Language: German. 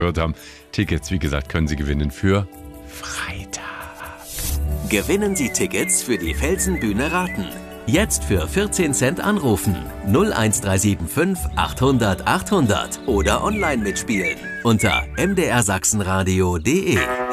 gehört haben. Tickets, wie gesagt, können Sie gewinnen für Freitag. Gewinnen Sie Tickets für die Felsenbühne Raten. Jetzt für 14 Cent anrufen. 01375 800 800 oder online mitspielen unter mdrsachsenradio.de.